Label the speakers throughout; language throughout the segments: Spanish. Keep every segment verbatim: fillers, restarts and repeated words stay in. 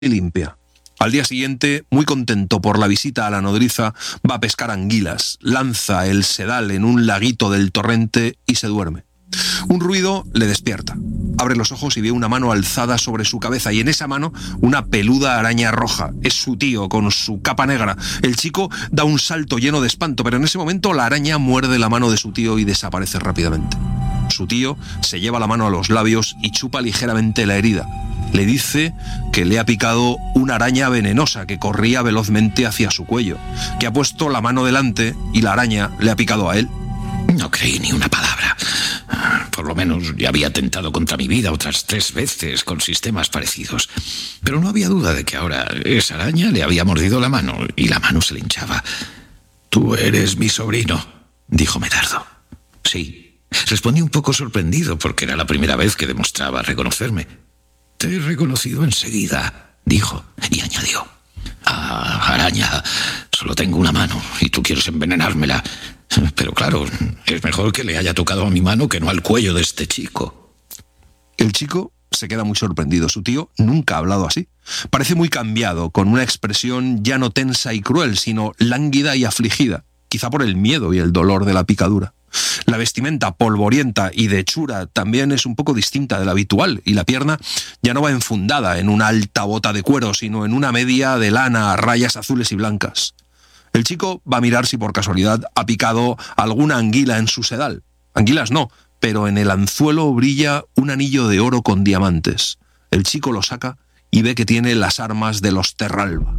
Speaker 1: y limpia. Al día siguiente, muy contento por la visita a la nodriza, va a pescar anguilas, lanza el sedal en un laguito del torrente y se duerme. Un ruido le despierta. Abre los ojos y ve una mano alzada sobre su cabeza y en esa mano una peluda araña roja. Es su tío con su capa negra. El chico da un salto lleno de espanto, pero en ese momento la araña muerde la mano de su tío y desaparece rápidamente. Su tío se lleva la mano a los labios y chupa ligeramente la herida. Le dice que le ha picado una araña venenosa que corría velozmente hacia su cuello, que ha puesto la mano delante y la araña le ha picado a él.
Speaker 2: No creí ni una palabra. Por lo menos ya había atentado contra mi vida otras tres veces con sistemas parecidos. Pero no había duda de que ahora esa araña le había mordido la mano y la mano se le hinchaba. «Tú eres mi sobrino», dijo Medardo. «Sí», respondí un poco sorprendido porque era la primera vez que demostraba reconocerme. «Te he reconocido enseguida», dijo, y añadió: «Ah, araña, solo tengo una mano y tú quieres envenenármela. Pero claro, es mejor que le haya tocado a mi mano que no al cuello de este chico».
Speaker 1: El chico se queda muy sorprendido. Su tío nunca ha hablado así. Parece muy cambiado, con una expresión ya no tensa y cruel, sino lánguida y afligida, quizá por el miedo y el dolor de la picadura. La vestimenta polvorienta y de hechura también es un poco distinta de la habitual, y la pierna ya no va enfundada en una alta bota de cuero, sino en una media de lana a rayas azules y blancas. El chico va a mirar si por casualidad ha picado alguna anguila en su sedal. Anguilas no, pero en el anzuelo brilla un anillo de oro con diamantes. El chico lo saca y ve que tiene las armas de los Terralba.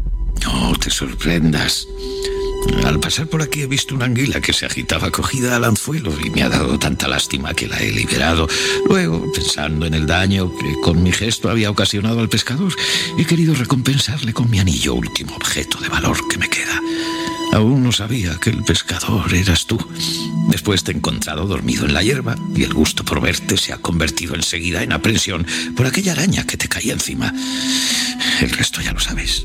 Speaker 2: No te sorprendas. Al pasar por aquí he visto una anguila que se agitaba cogida al anzuelo y me ha dado tanta lástima que la he liberado. Luego, pensando en el daño que con mi gesto había ocasionado al pescador, he querido recompensarle con mi anillo, último objeto de valor que me queda. Aún no sabía que el pescador eras tú. Después te he encontrado dormido en la hierba y el gusto por verte se ha convertido enseguida en aprensión por aquella araña que te caía encima. El resto ya lo sabes.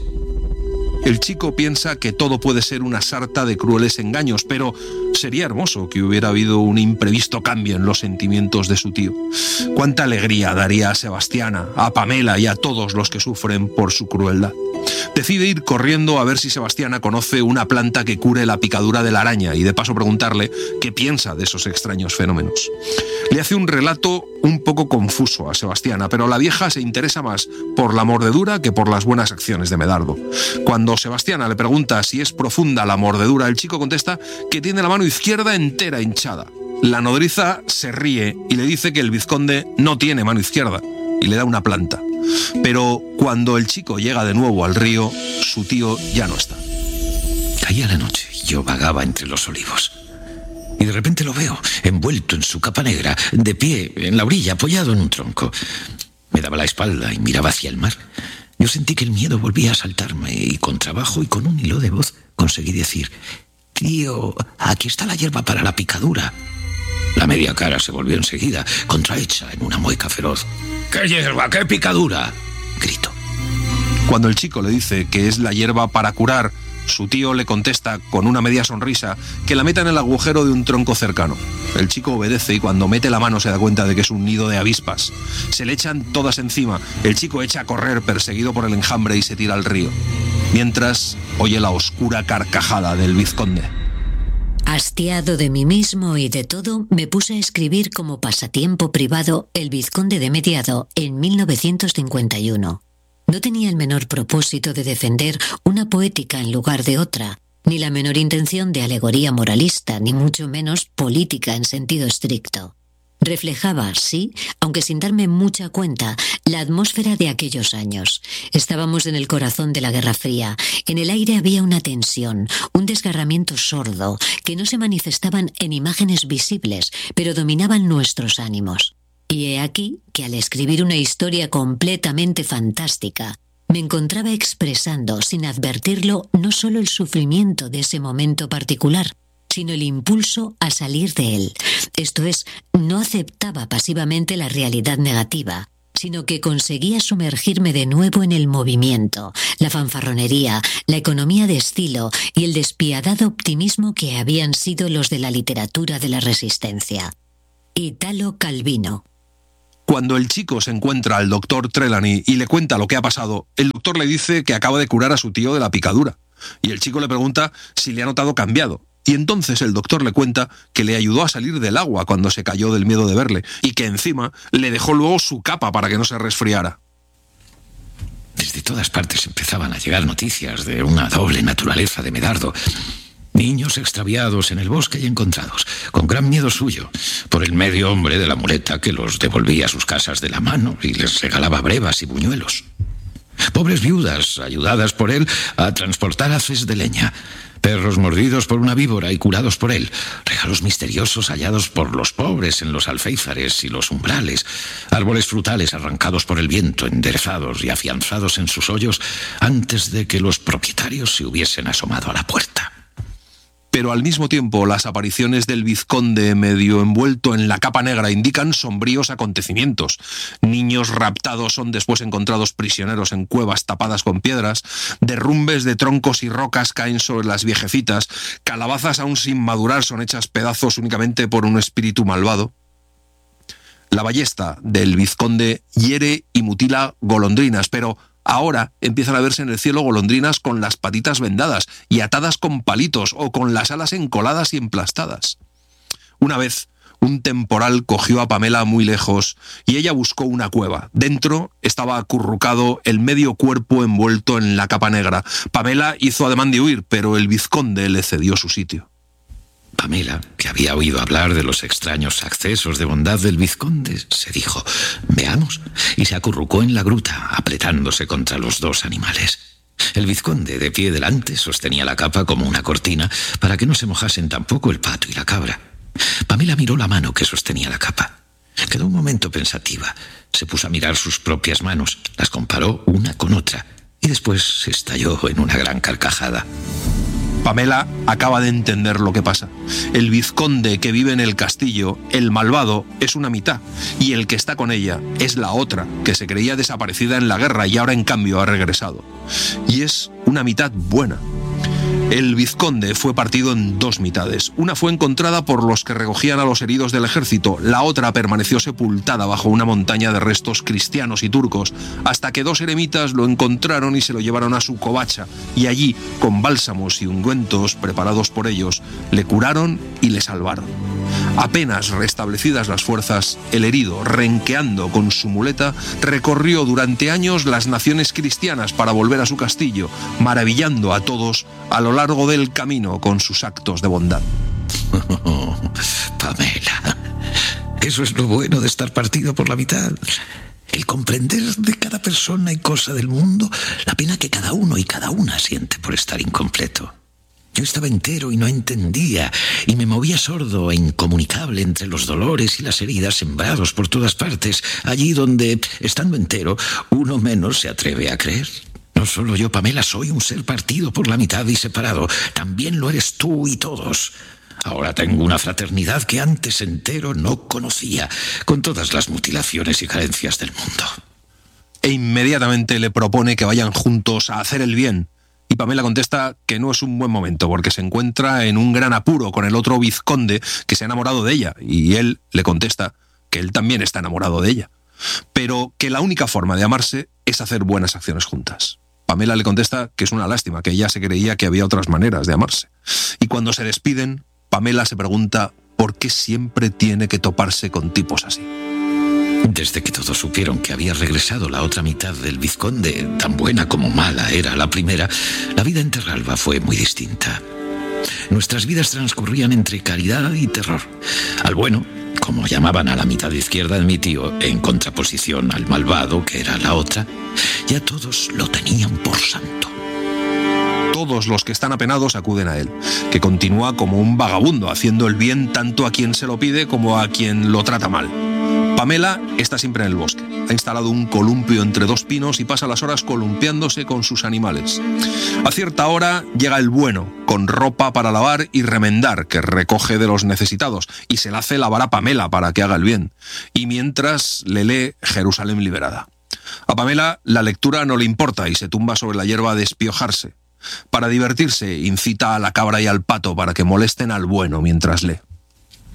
Speaker 1: El chico piensa que todo puede ser una sarta de crueles engaños, pero sería hermoso que hubiera habido un imprevisto cambio en los sentimientos de su tío. Cuánta alegría daría a Sebastiana, a Pamela y a todos los que sufren por su crueldad. Decide ir corriendo a ver si Sebastiana conoce una planta que cure la picadura de la araña y de paso preguntarle qué piensa de esos extraños fenómenos. Le hace un relato un poco confuso a Sebastiana, pero la vieja se interesa más por la mordedura que por las buenas acciones de Medardo. Cuando Sebastiana le pregunta si es profunda la mordedura, el chico contesta que tiene la mano izquierda entera hinchada. La nodriza se ríe y le dice que el vizconde no tiene mano izquierda y le da una planta. Pero cuando el chico llega de nuevo al río, su tío ya no está.
Speaker 2: Caía la noche y yo vagaba entre los olivos. Y de repente lo veo, envuelto en su capa negra, de pie, en la orilla, apoyado en un tronco. Me daba la espalda y miraba hacia el mar. Yo sentí que el miedo volvía a asaltarme y con trabajo y con un hilo de voz conseguí decir: «Tío, aquí está la hierba para la picadura». La media cara se volvió enseguida, contrahecha en una mueca feroz. «¿Qué hierba? ¿Qué picadura?», gritó.
Speaker 1: Cuando el chico le dice que es la hierba para curar, su tío le contesta con una media sonrisa que la meta en el agujero de un tronco cercano. El chico obedece y cuando mete la mano se da cuenta de que es un nido de avispas. Se le echan todas encima. El chico echa a correr perseguido por el enjambre y se tira al río. Mientras oye la oscura carcajada del vizconde.
Speaker 3: Hastiado de mí mismo y de todo, me puse a escribir como pasatiempo privado El Vizconde de Mediado en mil novecientos cincuenta y uno. No tenía el menor propósito de defender una poética en lugar de otra, ni la menor intención de alegoría moralista, ni mucho menos política en sentido estricto. Reflejaba, sí, aunque sin darme mucha cuenta, la atmósfera de aquellos años. Estábamos en el corazón de la Guerra Fría. En el aire había una tensión, un desgarramiento sordo, que no se manifestaban en imágenes visibles, pero dominaban nuestros ánimos. Y he aquí que al escribir una historia completamente fantástica, me encontraba expresando, sin advertirlo, no solo el sufrimiento de ese momento particular, sino el impulso a salir de él. Esto es, no aceptaba pasivamente la realidad negativa, sino que conseguía sumergirme de nuevo en el movimiento, la fanfarronería, la economía de estilo y el despiadado optimismo que habían sido los de la literatura de la Resistencia. Italo Calvino.
Speaker 1: Cuando el chico se encuentra al doctor Trelawney y le cuenta lo que ha pasado, el doctor le dice que acaba de curar a su tío de la picadura. Y el chico le pregunta si le ha notado cambiado. Y entonces el doctor le cuenta que le ayudó a salir del agua cuando se cayó del miedo de verle, y que encima le dejó luego su capa para que no se resfriara.
Speaker 2: Desde todas partes empezaban a llegar noticias de una doble naturaleza de Medardo. Niños extraviados en el bosque y encontrados, con gran miedo suyo, por el medio hombre de la muleta que los devolvía a sus casas de la mano y les regalaba brevas y buñuelos. Pobres viudas, ayudadas por él a transportar haces de leña. Perros mordidos por una víbora y curados por él. Regalos misteriosos hallados por los pobres en los alféizares y los umbrales. Árboles frutales arrancados por el viento, enderezados y afianzados en sus hoyos antes de que los propietarios se hubiesen asomado a la puerta.
Speaker 1: Pero al mismo tiempo las apariciones del vizconde medio envuelto en la capa negra indican sombríos acontecimientos. Niños raptados son después encontrados prisioneros en cuevas tapadas con piedras, derrumbes de troncos y rocas caen sobre las viejecitas, calabazas aún sin madurar son hechas pedazos únicamente por un espíritu malvado. La ballesta del vizconde hiere y mutila golondrinas, pero ahora empiezan a verse en el cielo golondrinas con las patitas vendadas y atadas con palitos o con las alas encoladas y emplastadas. Una vez, un temporal cogió a Pamela muy lejos y ella buscó una cueva. Dentro estaba acurrucado el medio cuerpo envuelto en la capa negra. Pamela hizo ademán de huir, pero el vizconde le cedió su sitio.
Speaker 2: Pamela, que había oído hablar de los extraños accesos de bondad del vizconde, se dijo, «Veamos», y se acurrucó en la gruta, apretándose contra los dos animales. El vizconde, de pie delante, sostenía la capa como una cortina para que no se mojasen tampoco el pato y la cabra. Pamela miró la mano que sostenía la capa. Quedó un momento pensativa. Se puso a mirar sus propias manos, las comparó una con otra, y después se estalló en una gran carcajada.
Speaker 1: Pamela acaba de entender lo que pasa. El vizconde que vive en el castillo, el malvado, es una mitad, y el que está con ella es la otra, que se creía desaparecida en la guerra y ahora en cambio ha regresado. Y es una mitad buena. El vizconde fue partido en dos mitades. Una fue encontrada por los que recogían a los heridos del ejército, la otra permaneció sepultada bajo una montaña de restos cristianos y turcos, hasta que dos eremitas lo encontraron y se lo llevaron a su covacha, y allí, con bálsamos y ungüentos preparados por ellos, le curaron y le salvaron. Apenas restablecidas las fuerzas, el herido, renqueando con su muleta, recorrió durante años las naciones cristianas para volver a su castillo, maravillando a todos a lo largo del camino con sus actos de bondad.
Speaker 2: Oh, Pamela, eso es lo bueno de estar partido por la mitad. El comprender de cada persona y cosa del mundo la pena que cada uno y cada una siente por estar incompleto. Yo estaba entero y no entendía, y me movía sordo e incomunicable entre los dolores y las heridas sembrados por todas partes, allí donde, estando entero, uno menos se atreve a creer. No solo yo, Pamela, soy un ser partido por la mitad y separado. También lo eres tú y todos. Ahora tengo una fraternidad que antes entero no conocía, con todas las mutilaciones y carencias del mundo.
Speaker 1: E inmediatamente le propone que vayan juntos a hacer el bien. Y Pamela contesta que no es un buen momento porque se encuentra en un gran apuro con el otro vizconde que se ha enamorado de ella. Y él le contesta que él también está enamorado de ella. Pero que la única forma de amarse es hacer buenas acciones juntas. Pamela le contesta que es una lástima, que ella se creía que había otras maneras de amarse. Y cuando se despiden, Pamela se pregunta por qué siempre tiene que toparse con tipos así.
Speaker 2: Desde que todos supieron que había regresado la otra mitad del vizconde, tan buena como mala era la primera, la vida en Terralba fue muy distinta. Nuestras vidas transcurrían entre caridad y terror. Al bueno, como llamaban a la mitad izquierda de mi tío, en contraposición al malvado, que era la otra, ya todos lo tenían por santo.
Speaker 1: Todos los que están apenados acuden a él, que continúa como un vagabundo, haciendo el bien tanto a quien se lo pide como a quien lo trata mal. Pamela está siempre en el bosque. Ha instalado un columpio entre dos pinos y pasa las horas columpiándose con sus animales. A cierta hora llega el bueno, con ropa para lavar y remendar, que recoge de los necesitados, y se la hace lavar a Pamela para que haga el bien. Y mientras le lee Jerusalén liberada. A Pamela la lectura no le importa y se tumba sobre la hierba a despiojarse. Para divertirse, incita a la cabra y al pato para que molesten al bueno mientras lee.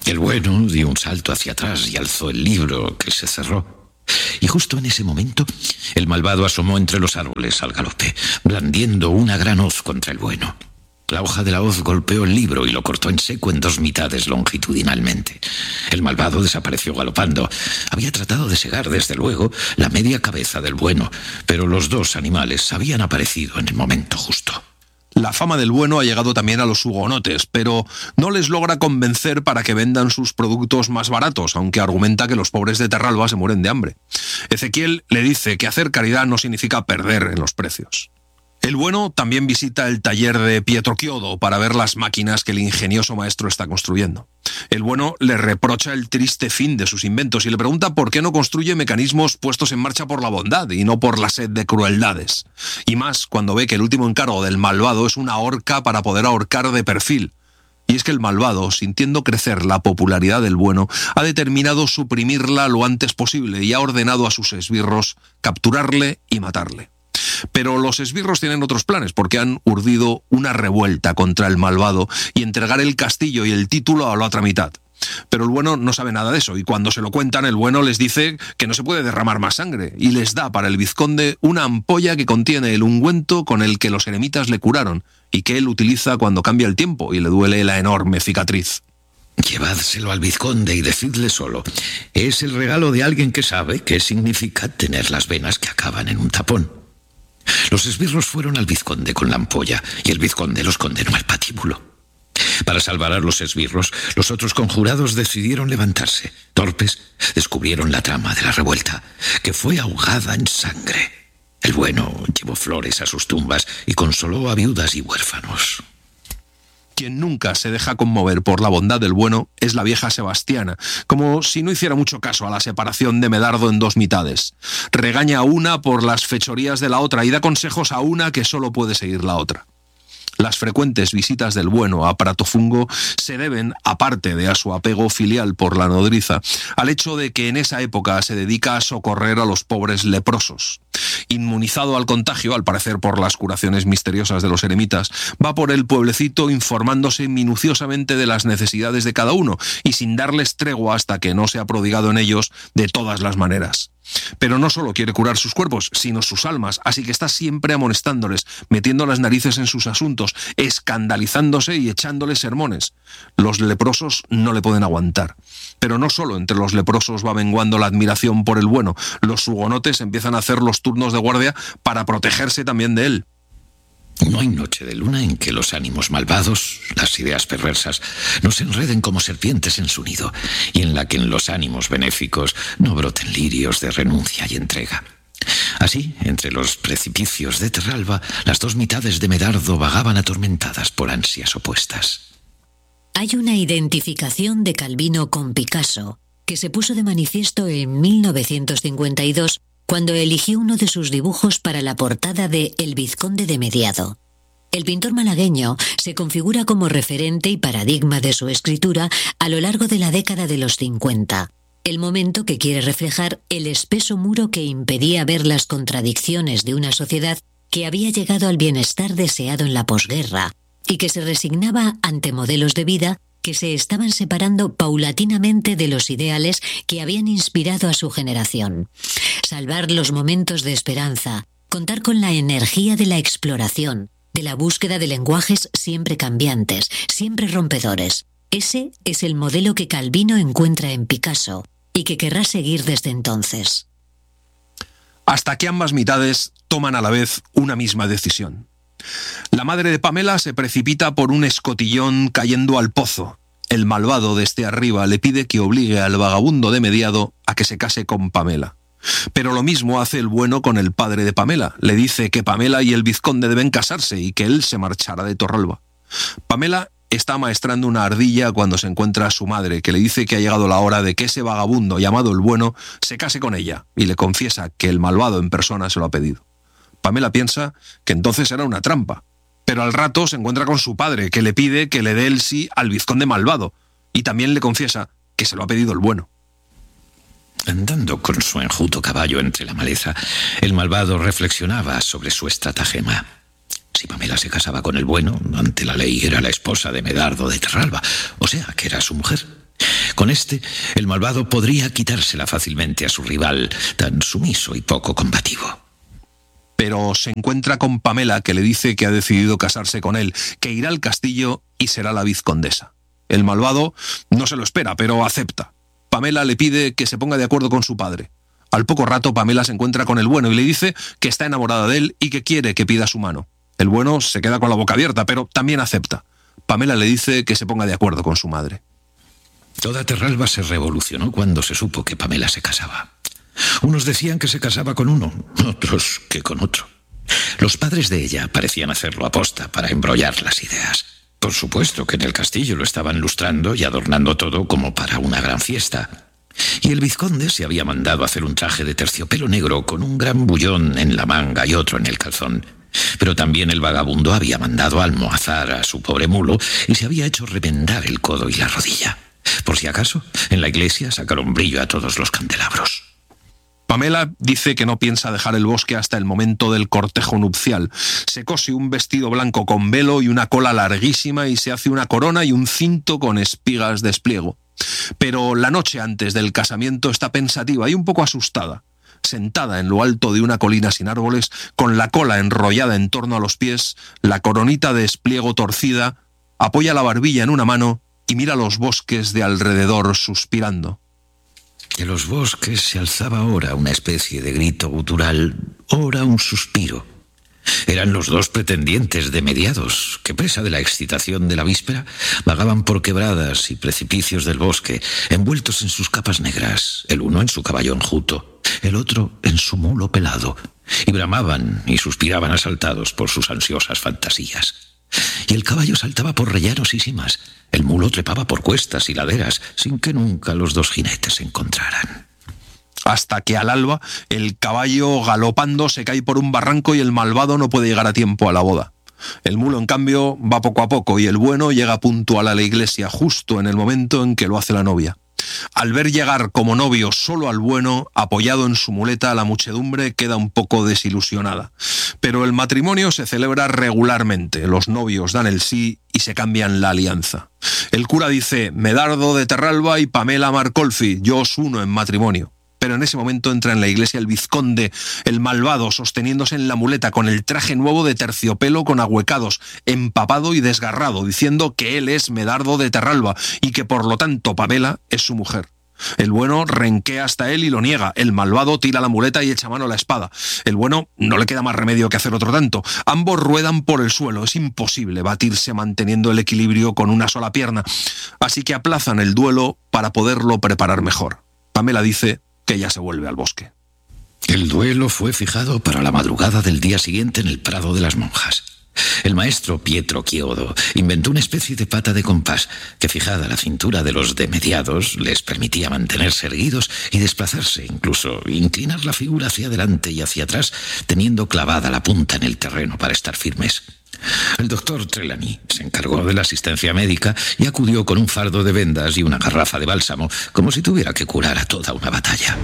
Speaker 2: El bueno dio un salto hacia atrás y alzó el libro, que se cerró. Y justo en ese momento, el malvado asomó entre los árboles al galope, blandiendo una gran hoz contra el bueno. La hoja de la hoz golpeó el libro y lo cortó en seco en dos mitades longitudinalmente. El malvado desapareció galopando. Había tratado de segar, desde luego, la media cabeza del bueno, pero los dos animales habían aparecido en el momento justo.
Speaker 1: La fama del bueno ha llegado también a los hugonotes, pero no les logra convencer para que vendan sus productos más baratos, aunque argumenta que los pobres de Terralba se mueren de hambre. Ezequiel le dice que hacer caridad no significa perder en los precios. El bueno también visita el taller de Pietro Chiodo para ver las máquinas que el ingenioso maestro está construyendo. El bueno le reprocha el triste fin de sus inventos y le pregunta por qué no construye mecanismos puestos en marcha por la bondad y no por la sed de crueldades. Y más cuando ve que el último encargo del malvado es una horca para poder ahorcar de perfil. Y es que el malvado, sintiendo crecer la popularidad del bueno, ha determinado suprimirla lo antes posible y ha ordenado a sus esbirros capturarle y matarle. Pero los esbirros tienen otros planes porque han urdido una revuelta contra el malvado y entregar el castillo y el título a la otra mitad. Pero el bueno no sabe nada de eso y cuando se lo cuentan el bueno les dice que no se puede derramar más sangre y les da para el vizconde una ampolla que contiene el ungüento con el que los eremitas le curaron y que él utiliza cuando cambia el tiempo y le duele la enorme cicatriz.
Speaker 2: Llevádselo al vizconde y decidle solo: es el regalo de alguien que sabe qué significa tener las venas que acaban en un tapón. Los esbirros fueron al vizconde con la ampolla y el vizconde los condenó al patíbulo. Para salvar a los esbirros, los otros conjurados decidieron levantarse. Torpes, descubrieron la trama de la revuelta, que fue ahogada en sangre. El bueno llevó flores a sus tumbas y consoló a viudas y huérfanos.
Speaker 1: Quien nunca se deja conmover por la bondad del bueno es la vieja Sebastiana, como si no hiciera mucho caso a la separación de Medardo en dos mitades. Regaña a una por las fechorías de la otra y da consejos a una que solo puede seguir la otra. Las frecuentes visitas del bueno a Pratofungo se deben, aparte de a su apego filial por la nodriza, al hecho de que en esa época se dedica a socorrer a los pobres leprosos. Inmunizado al contagio, al parecer por las curaciones misteriosas de los eremitas, va por el pueblecito informándose minuciosamente de las necesidades de cada uno y sin darles tregua hasta que no se ha prodigado en ellos de todas las maneras. Pero no solo quiere curar sus cuerpos, sino sus almas, así que está siempre amonestándoles, metiendo las narices en sus asuntos, escandalizándose y echándoles sermones. Los leprosos no le pueden aguantar. Pero no solo entre los leprosos va menguando la admiración por el bueno, los hugonotes empiezan a hacer los turnos de guardia para protegerse también de él.
Speaker 2: No hay noche de luna en que los ánimos malvados, las ideas perversas, no se enreden como serpientes en su nido, y en la que en los ánimos benéficos no broten lirios de renuncia y entrega. Así, entre los precipicios de Terralba, las dos mitades de Medardo vagaban atormentadas por ansias opuestas.
Speaker 3: Hay una identificación de Calvino con Picasso que se puso de manifiesto en mil novecientos cincuenta y dos cuando eligió uno de sus dibujos para la portada de El Vizconde de Mediado. El pintor malagueño se configura como referente y paradigma de su escritura a lo largo de la década de los cincuenta, el momento que quiere reflejar el espeso muro que impedía ver las contradicciones de una sociedad que había llegado al bienestar deseado en la posguerra y que se resignaba ante modelos de vida que se estaban separando paulatinamente de los ideales que habían inspirado a su generación. Salvar los momentos de esperanza, contar con la energía de la exploración, de la búsqueda de lenguajes siempre cambiantes, siempre rompedores. Ese es el modelo que Calvino encuentra en Picasso y que querrá seguir desde entonces.
Speaker 1: Hasta que ambas mitades toman a la vez una misma decisión. La madre de Pamela se precipita por un escotillón cayendo al pozo. El malvado desde arriba le pide que obligue al vagabundo de Mediado a que se case con Pamela. Pero lo mismo hace el bueno con el padre de Pamela. Le dice que Pamela y el vizconde deben casarse y que él se marchará de Torralba. Pamela está maestrando una ardilla cuando se encuentra a su madre, que le dice que ha llegado la hora de que ese vagabundo llamado el bueno se case con ella, y le confiesa que el malvado en persona se lo ha pedido. Pamela piensa que entonces era una trampa, pero al rato se encuentra con su padre, que le pide que le dé el sí al vizconde malvado, y también le confiesa que se lo ha pedido el bueno.
Speaker 2: Andando con su enjuto caballo entre la maleza, el malvado reflexionaba sobre su estratagema. Si Pamela se casaba con el bueno, ante la ley era la esposa de Medardo de Terralba, o sea, que era su mujer. Con este, el malvado podría quitársela fácilmente a su rival, tan sumiso y poco combativo.
Speaker 1: Pero se encuentra con Pamela, que le dice que ha decidido casarse con él, que irá al castillo y será la vizcondesa. El malvado no se lo espera, pero acepta. Pamela le pide que se ponga de acuerdo con su padre. Al poco rato, Pamela se encuentra con el bueno y le dice que está enamorada de él y que quiere que pida su mano. El bueno se queda con la boca abierta, pero también acepta. Pamela le dice que se ponga de acuerdo con su madre.
Speaker 2: Toda Terralba se revolucionó cuando se supo que Pamela se casaba. Unos decían que se casaba con uno, otros que con otro. Los padres de ella parecían hacerlo aposta para embrollar las ideas. Por supuesto que en el castillo lo estaban lustrando y adornando todo como para una gran fiesta. Y el vizconde se había mandado hacer un traje de terciopelo negro con un gran bullón en la manga y otro en el calzón. Pero también el vagabundo había mandado almohazar a su pobre mulo y se había hecho remendar el codo y la rodilla. Por si acaso, en la iglesia sacaron brillo a todos los candelabros.
Speaker 1: Pamela dice que no piensa dejar el bosque hasta el momento del cortejo nupcial. Se cose un vestido blanco con velo y una cola larguísima y se hace una corona y un cinto con espigas de espliego. Pero la noche antes del casamiento está pensativa y un poco asustada. Sentada en lo alto de una colina sin árboles, con la cola enrollada en torno a los pies, la coronita de espliego torcida, apoya la barbilla en una mano y mira los bosques de alrededor suspirando.
Speaker 2: De los bosques se alzaba ahora una especie de grito gutural, ora un suspiro. Eran los dos pretendientes de Mediados, que presa de la excitación de la víspera, vagaban por quebradas y precipicios del bosque, envueltos en sus capas negras, el uno en su caballo enjuto, el otro en su mulo pelado, y bramaban y suspiraban asaltados por sus ansiosas fantasías. Y el caballo saltaba por rellanos y simas, el mulo trepaba por cuestas y laderas, sin que nunca los dos jinetes se encontraran.
Speaker 1: Hasta que al alba el caballo galopando se cae por un barranco y el malvado no puede llegar a tiempo a la boda. El mulo, en cambio, va poco a poco y el bueno llega puntual a la iglesia justo en el momento en que lo hace la novia. Al ver llegar como novio solo al bueno, apoyado en su muleta, la muchedumbre queda un poco desilusionada. Pero el matrimonio se celebra regularmente, los novios dan el sí y se cambian la alianza. El cura dice: Medardo de Terralba y Pamela Marcolfi, yo os uno en matrimonio. Pero en ese momento entra en la iglesia el vizconde, el malvado, sosteniéndose en la muleta con el traje nuevo de terciopelo con ahuecados, empapado y desgarrado, diciendo que él es Medardo de Terralba y que por lo tanto Pamela es su mujer. El bueno renquea hasta él y lo niega. El malvado tira la muleta y echa mano a la espada. El bueno no le queda más remedio que hacer otro tanto. Ambos ruedan por el suelo. Es imposible batirse manteniendo el equilibrio con una sola pierna. Así que aplazan el duelo para poderlo preparar mejor. Pamela dice que ya se vuelve al bosque.
Speaker 2: El duelo fue fijado para la madrugada del día siguiente en el Prado de las Monjas. El maestro Pietro Chiodo inventó una especie de pata de compás que, fijada a la cintura de los de Mediados, les permitía mantenerse erguidos y desplazarse, incluso inclinar la figura hacia adelante y hacia atrás, teniendo clavada la punta en el terreno para estar firmes. El doctor Trelawney se encargó de la asistencia médica y acudió con un fardo de vendas y una garrafa de bálsamo, como si tuviera que curar a toda una batalla.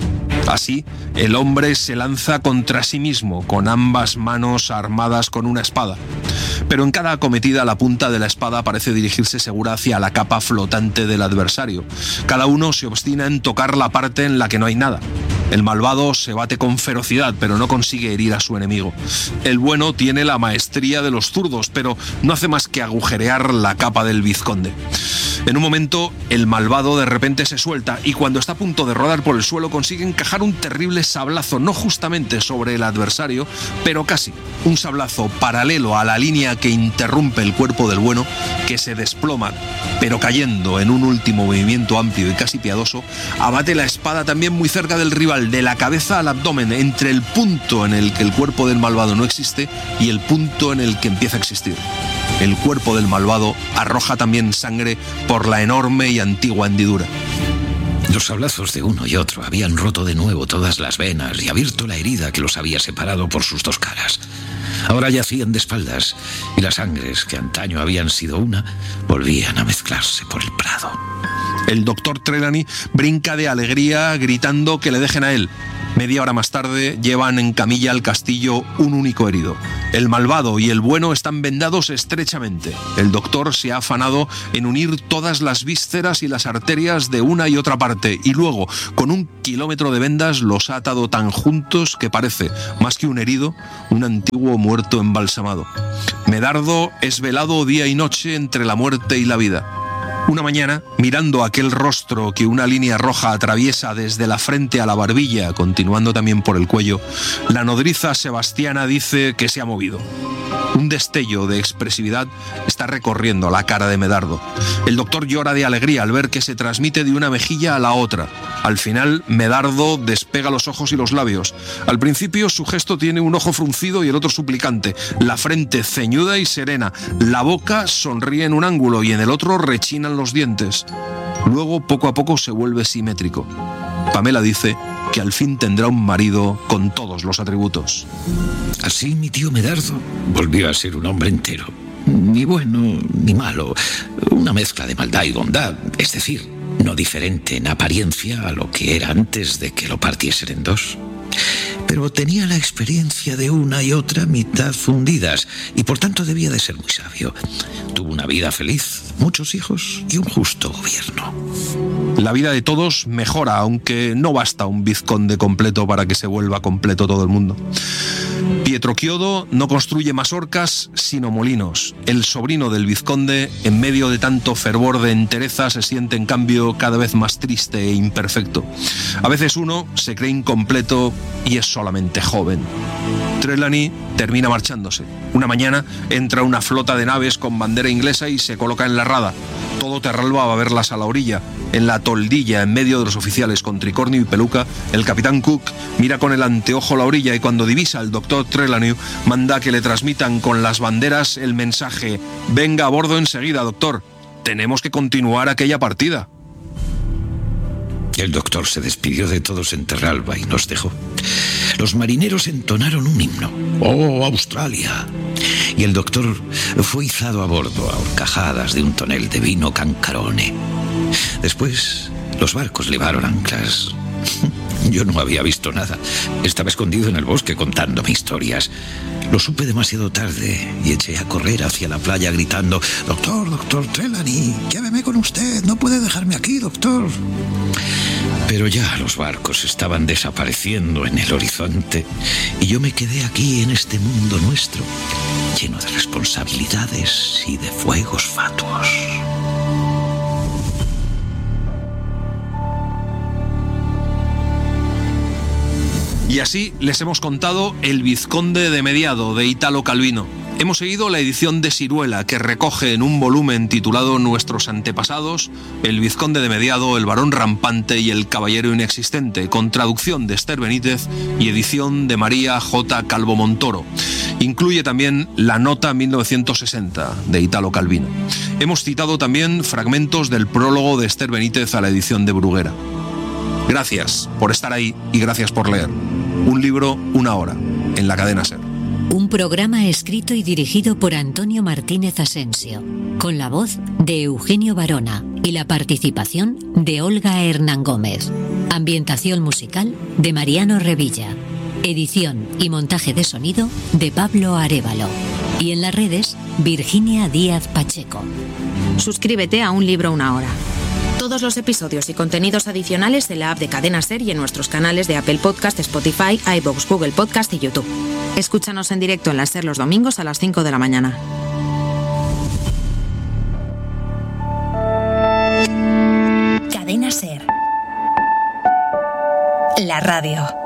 Speaker 1: Así, el hombre se lanza contra sí mismo, con ambas manos armadas con una espada. Pero en cada acometida la punta de la espada parece dirigirse segura hacia la capa flotante del adversario. Cada uno se obstina en tocar la parte en la que no hay nada. El malvado se bate con ferocidad, pero no consigue herir a su enemigo. El bueno tiene la maestría de los zurdos, pero no hace más que agujerear la capa del vizconde. En un momento, el malvado de repente se suelta y cuando está a punto de rodar por el suelo consigue encajar un terrible sablazo, no justamente sobre el adversario, pero casi. Un sablazo paralelo a la línea que interrumpe el cuerpo del bueno, que se desploma, pero cayendo en un último movimiento amplio y casi piadoso, abate la espada también muy cerca del rival, de la cabeza al abdomen, entre el punto en el que el cuerpo del malvado no existe y el punto en el que empieza a existir. El cuerpo del malvado arroja también sangre por la enorme y antigua hendidura.
Speaker 2: Los sablazos de uno y otro habían roto de nuevo todas las venas y abierto la herida que los había separado por sus dos caras. Ahora yacían de espaldas y las sangres que antaño habían sido una volvían a mezclarse por el prado.
Speaker 1: El doctor Trelawney brinca de alegría gritando que le dejen a él. Media hora más tarde llevan en camilla al castillo un único herido. El malvado y el bueno están vendados estrechamente. El doctor se ha afanado en unir todas las vísceras y las arterias de una y otra parte y luego, con un kilómetro de vendas, los ha atado tan juntos que parece, más que un herido, un antiguo muerto embalsamado. Medardo es velado día y noche entre la muerte y la vida. Una mañana, mirando aquel rostro que una línea roja atraviesa desde la frente a la barbilla, continuando también por el cuello, la nodriza Sebastiana dice que se ha movido. Un destello de expresividad está recorriendo la cara de Medardo. El doctor llora de alegría al ver que se transmite de una mejilla a la otra. Al final, Medardo despega los ojos y los labios. Al principio, su gesto tiene un ojo fruncido y el otro suplicante, la frente ceñuda y serena, la boca sonríe en un ángulo y en el otro rechinan los dientes. Luego, poco a poco, se vuelve simétrico. Pamela dice que al fin tendrá un marido con todos los atributos.
Speaker 2: Así mi tío Medardo volvió a ser un hombre entero. Ni bueno ni malo. Una mezcla de maldad y bondad. Es decir, no diferente en apariencia a lo que era antes de que lo partiesen en dos. Pero tenía la experiencia de una y otra mitad fundidas y por tanto debía de ser muy sabio. Tuvo una vida feliz, muchos hijos y un justo gobierno.
Speaker 1: La vida de todos mejora, aunque no basta un vizconde completo para que se vuelva completo todo el mundo. Pietro Chiodo no construye mazorcas, sino molinos. El sobrino del vizconde, en medio de tanto fervor de entereza, se siente en cambio cada vez más triste e imperfecto. A veces uno se cree incompleto y es solamente joven. Trelawney termina marchándose. Una mañana entra una flota de naves con bandera inglesa y se coloca en la rada. Todo Terralba va a verlas a la orilla. En la toldilla, en medio de los oficiales con tricornio y peluca, el capitán Cook mira con el anteojo la orilla y cuando divisa al doctor Trelawney manda que le transmitan con las banderas el mensaje: «Venga a bordo enseguida, doctor. Tenemos que continuar aquella partida».
Speaker 2: El doctor se despidió de todos en Terralba y nos dejó. Los marineros entonaron un himno. ¡Oh, Australia! Y el doctor fue izado a bordo a horcajadas de un tonel de vino Cancarone. Después, los barcos levaron anclas. Yo no había visto nada. Estaba escondido en el bosque contándome historias. Lo supe demasiado tarde y eché a correr hacia la playa gritando: «Doctor, doctor Trelawney, lléveme con usted. No puede dejarme aquí, doctor». Pero ya los barcos estaban desapareciendo en el horizonte y yo me quedé aquí en este mundo nuestro, lleno de responsabilidades y de fuegos fatuos.
Speaker 1: Y así les hemos contado El vizconde de Mediado, de Italo Calvino. Hemos seguido la edición de Siruela, que recoge en un volumen titulado Nuestros antepasados, El vizconde de Mediado, El varón rampante y El caballero inexistente, con traducción de Esther Benítez y edición de María J. Calvo Montoro. Incluye también La nota mil novecientos sesenta, de Italo Calvino. Hemos citado también fragmentos del prólogo de Esther Benítez a la edición de Bruguera. Gracias por estar ahí y gracias por leer. Un libro, una hora, en la cadena SER.
Speaker 3: Un programa escrito y dirigido por Antonio Martínez Asensio, con la voz de Eugenio Barona y la participación de Olga Hernán Gómez. Ambientación musical de Mariano Revilla. Edición y montaje de sonido de Pablo Arévalo. Y en las redes, Virginia Díaz Pacheco.
Speaker 4: Suscríbete a Un libro, una hora. Todos los episodios y contenidos adicionales en la app de Cadena SER y en nuestros canales de Apple Podcast, Spotify, iVoox, Google Podcast y YouTube. Escúchanos en directo en la SER los domingos a las cinco de la mañana. Cadena SER. La radio.